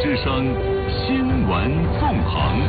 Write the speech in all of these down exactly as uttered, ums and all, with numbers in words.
之声新闻纵横。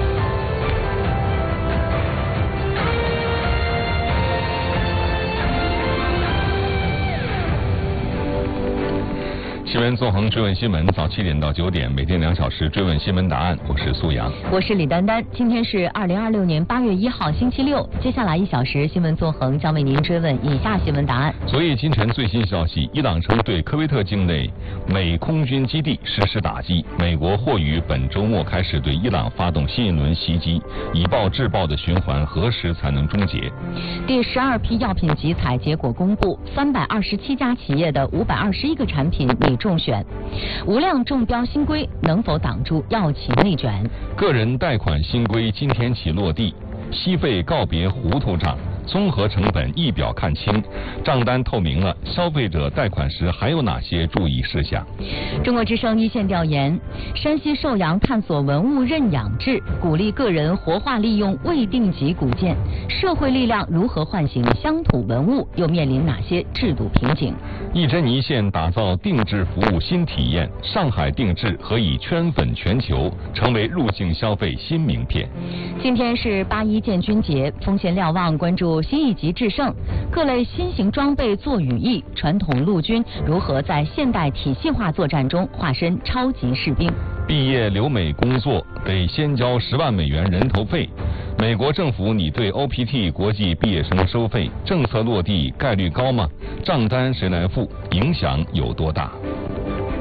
新闻纵横追问新闻，早七点到九点，每天两小时追问新闻答案。我是苏阳， 我是李丹丹。今天是二零二六年八月一号，星期六。接下来一小时，新闻纵横将为您追问以下新闻答案。 昨夜今晨最新消息，伊朗称对科威特境内美空军基地实施打击，美国或于本周末开始对伊朗发动新一轮袭击，以暴制暴的循环何时才能终结？ 第十二批药品集采结果公布，三百二十七家企业的五百二十一个产品拟中选，无量中标新规能否挡住药企内卷？ 个人贷款新规今天起落地，息费告别糊涂账，综合成本一表看清，账单透明了，消费者贷款时还有哪些注意事项？ 中国之声一线调研，山西寿阳探索文物认养制，鼓励个人活化利用未定级古建，社会力量如何唤醒乡土文物，又面临哪些制度瓶颈？ 一针一线打造定制服务新体验，上海定制何以圈粉全球，成为入境消费新名片。 今天是八一建军节，锋线瞭望关注新一级制胜，各类新型装备做羽翼，传统陆军如何在现代体系化作战中化身超级士兵？ 毕业留美工作得先交十万美元人头费，美国政府拟对 O P T 国际毕业生收费，政策落地概率高吗？账单谁来付？影响有多大？